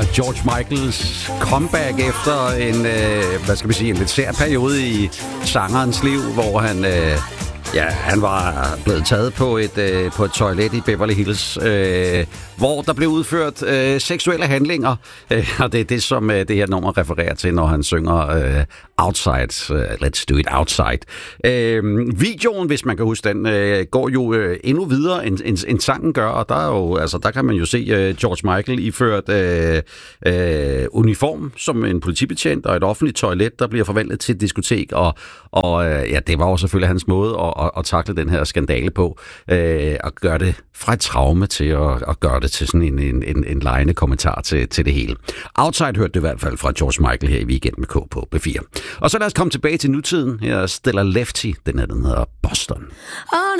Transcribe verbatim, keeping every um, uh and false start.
George Michaels comeback efter en, øh, hvad skal vi sige, en lidt sær periode i sangerens liv, hvor han, øh, ja, han var blevet taget på et, øh, på et toilet i Beverly Hills, øh, hvor der blev udført øh, seksuelle handlinger, øh, og det er det, som øh, det her nummer refererer til, når han synger øh, Outside, uh, Let's Do It Outside. Øh, videoen, hvis man kan huske den, øh, går jo øh, endnu videre, end, end, end sangen gør, og der, er jo, altså, der kan man jo se øh, George Michael iført øh, øh, uniform som en politibetjent, og et offentligt toilet, der bliver forvandlet til et diskotek, og, og øh, ja, det var jo selvfølgelig hans måde at, at, at takle den her skandale på, øh, og gøre det fra et traume til at, at gøre det til sådan en, en, en, en lejende kommentar til, til det hele. Outside hørte det i hvert fald fra George Michael her i Weekend med K på B fire. Og så lad os komme tilbage til nutiden. Her stiller Lefty, den her, den hedder Boston.